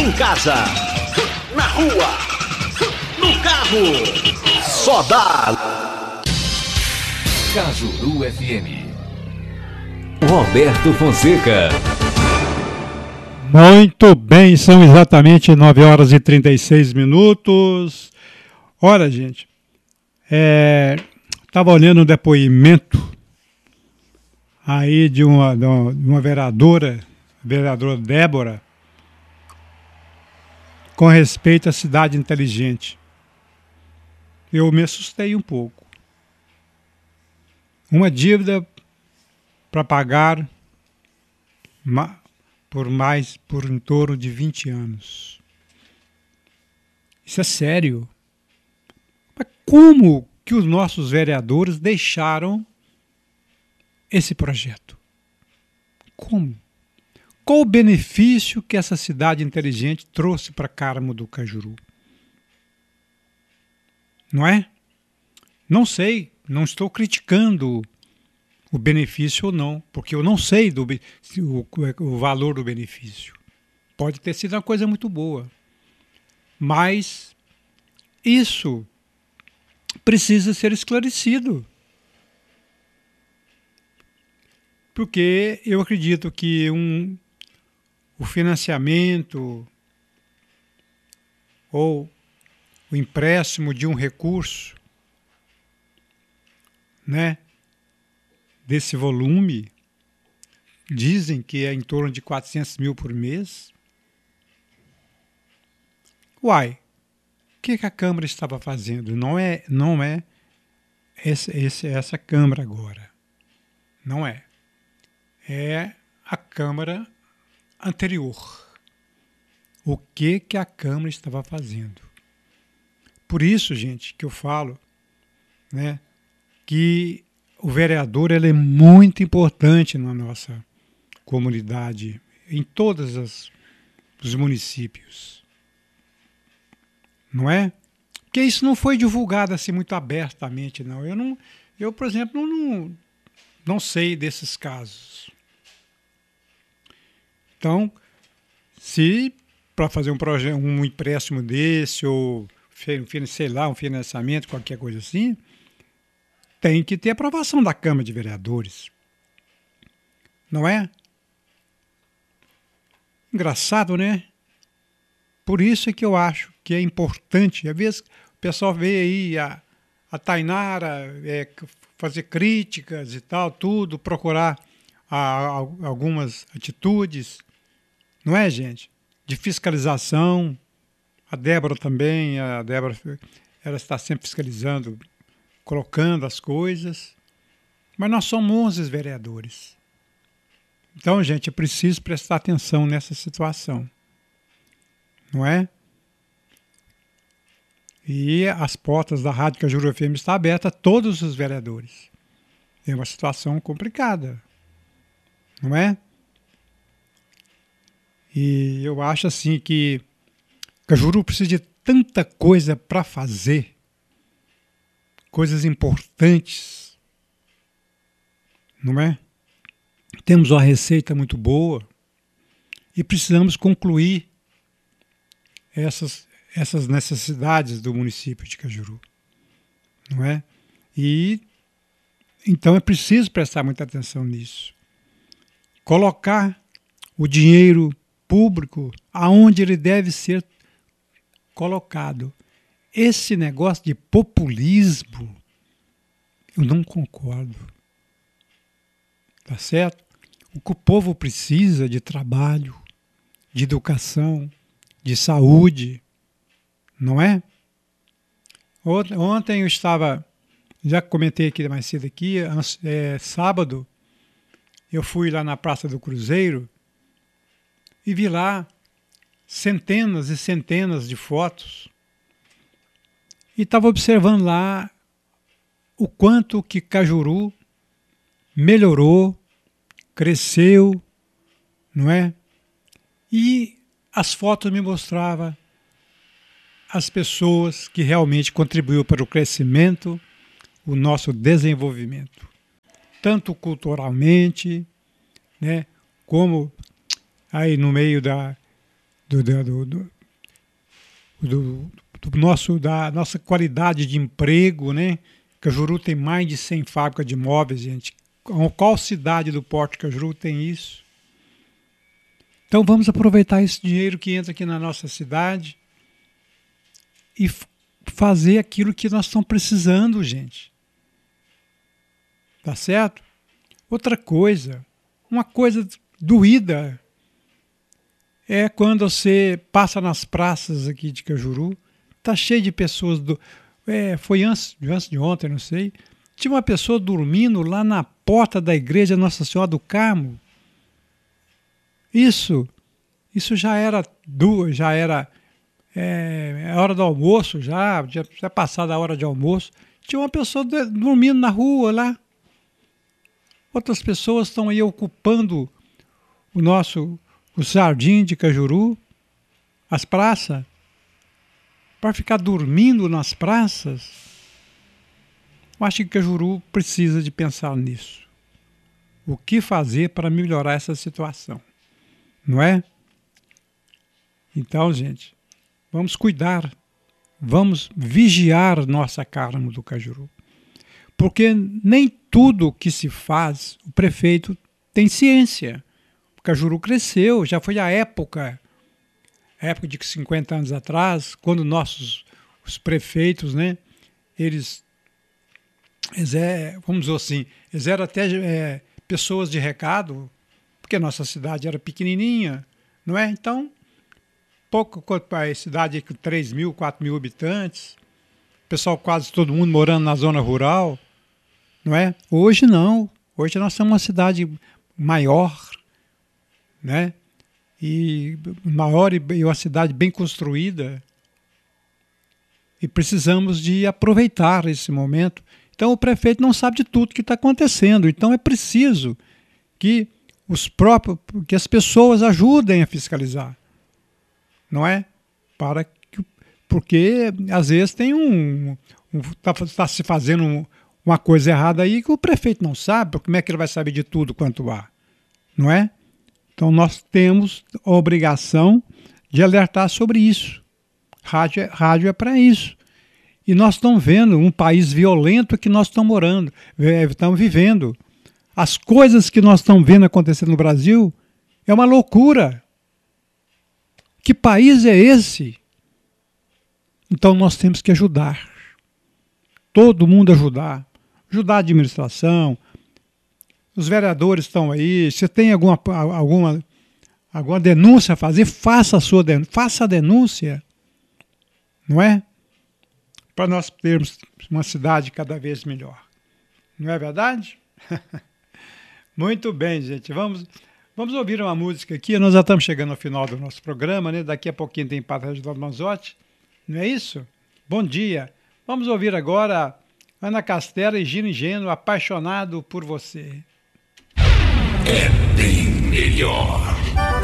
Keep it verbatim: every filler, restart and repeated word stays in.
Em casa, na rua, no carro, só dá Cajuru F M. Roberto Fonseca. Muito bem, são exatamente nove horas e trinta e seis minutos. Olha, gente, estava é, olhando um depoimento aí de uma, de uma vereadora, vereadora Débora, com respeito à cidade inteligente. Eu me assustei um pouco. Uma dívida para pagar ma- por mais, por em torno de vinte anos. Isso é sério. Mas como que os nossos vereadores deixaram esse projeto? Como? Qual o benefício que essa cidade inteligente trouxe para Carmo do Cajuru? Não é? Não sei, não estou criticando o benefício ou não, porque eu não sei do, o, o valor do benefício. Pode ter sido uma coisa muito boa, mas isso precisa ser esclarecido. Porque eu acredito que um, o financiamento ou o empréstimo de um recurso, né, desse volume, dizem que é em torno de quatrocentos mil por mês. Uai, o que, que a Câmara estava fazendo? Não é, não é esse, esse, essa Câmara agora. Não é. É a Câmara anterior. O que, que a Câmara estava fazendo? Por isso, gente, que eu falo, né, que o vereador ele é muito importante na nossa comunidade, em todos as, os municípios. Não é? Porque isso não foi divulgado assim muito abertamente, não. Eu, não, eu por exemplo, não, não sei desses casos. Então, se para fazer um projeto, um empréstimo desse, ou sei lá, um financiamento, qualquer coisa assim, tem que ter aprovação da Câmara de Vereadores. Não é? Engraçado, né? Por isso é que eu acho que é importante. Às vezes o pessoal vê aí a, a Tainara é, fazer críticas e tal, tudo, procurar a, a, algumas atitudes, não é, gente? De fiscalização. A Débora também, a Débora ela está sempre fiscalizando, colocando as coisas. Mas nós somos onze vereadores. Então, gente, é preciso prestar atenção nessa situação. Não é? E as portas da Rádio Cajuru F M estão abertas a todos os vereadores. É uma situação complicada. Não é? E eu acho assim que Cajuru precisa de tanta coisa para fazer. Coisas importantes. Não é? Temos uma receita muito boa e precisamos concluir essas, essas necessidades do município de Cajuru, não é? E então é preciso prestar muita atenção nisso. Colocar o dinheiro público aonde ele deve ser colocado. Esse negócio de populismo, eu não concordo. Tá certo? O que o povo precisa de trabalho, de educação, de saúde, não é? Ontem eu estava, já comentei aqui mais cedo aqui, é, sábado, eu fui lá na Praça do Cruzeiro e vi lá centenas e centenas de fotos e estava observando lá o quanto que Cajuru melhorou, cresceu, não é? E as fotos me mostravam as pessoas que realmente contribuíram para o crescimento, o nosso desenvolvimento, tanto culturalmente, né, como aí no meio da, do, do, do, do, do, do nosso, da nossa qualidade de emprego, né? Cajuru tem mais de cem fábricas de móveis, gente. Qual cidade do Porto de Cajuru tem isso? Então vamos aproveitar esse dinheiro que entra aqui na nossa cidade e fazer aquilo que nós estamos precisando, gente. Tá certo? Outra coisa, uma coisa doída é quando você passa nas praças aqui de Cajuru, tá cheio de pessoas, do, é, foi antes, antes de ontem, não sei, tinha uma pessoa dormindo lá na porta da igreja Nossa Senhora do Carmo. Isso, isso já era duas, já era é, a hora do almoço, já, já, já passada a hora de almoço, tinha uma pessoa de, dormindo na rua lá. Outras pessoas estão aí ocupando o nosso o jardim de Cajuru, as praças, para ficar dormindo nas praças. Eu acho que Cajuru precisa de pensar nisso. O que fazer para melhorar essa situação, não é? Então, gente, vamos cuidar, vamos vigiar nossa carne do Cajuru. Porque nem tudo que se faz, o prefeito tem ciência. O Cajuru cresceu, já foi a época, a época de cinquenta anos atrás, quando nossos os prefeitos, né, eles, eles é, vamos dizer assim, eles eram até é, pessoas de recado, porque a nossa cidade era pequenininha, não é? Então, pouco para a cidade com três mil, quatro mil habitantes, pessoal quase todo mundo morando na zona rural, não é? Hoje não. Hoje nós somos uma cidade maior, né? E maior e uma cidade bem construída. E precisamos de aproveitar esse momento. Então o prefeito não sabe de tudo que está acontecendo. Então é preciso que os próprios, que as pessoas ajudem a fiscalizar, não é? Para que, porque às vezes tem um, está um, tá se fazendo um, uma coisa errada aí que o prefeito não sabe, como é que ele vai saber de tudo quanto há, não é? Então nós temos a obrigação de alertar sobre isso. Rádio é, rádio é para isso. E nós estamos vendo um país violento que nós estamos morando, estamos vivendo. As coisas que nós estamos vendo acontecer no Brasil é uma loucura. Que país é esse? Então nós temos que ajudar. Todo mundo ajudar. Ajudar a administração. Os vereadores estão aí. Se tem alguma, alguma, alguma denúncia a fazer, faça a sua denúncia. Faça a denúncia. Não é? Para nós termos uma cidade cada vez melhor. Não é verdade? Muito bem, gente. Vamos, vamos ouvir uma música aqui. Nós já estamos chegando ao final do nosso programa, né? Daqui a pouquinho tem Padre Reginaldo Manzotti. Não é isso? Bom dia. Vamos ouvir agora Ana Castela e Gino Ingênuo, Apaixonado por Você. É bem melhor.